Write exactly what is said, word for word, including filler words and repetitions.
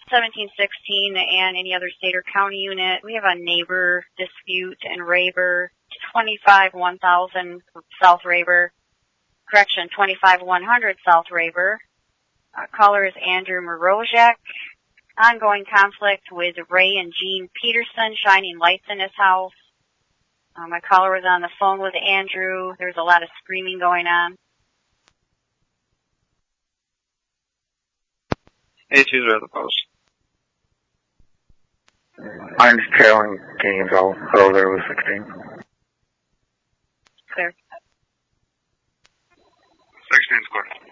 seventeen sixteen and any other state or county unit. We have a neighbor dispute in Raber, twenty-five one thousand South Raber. Correction, twenty-five one hundred South Raber. Uh, caller is Andrew Morozak. Ongoing conflict with Ray and Jean Peterson, shining lights in his house. Uh, my caller was on the phone with Andrew. There's a lot of screaming going on. Hey, choose the post. Mine's trailing games. I'll go there with sixteen. Clear. sixteen square.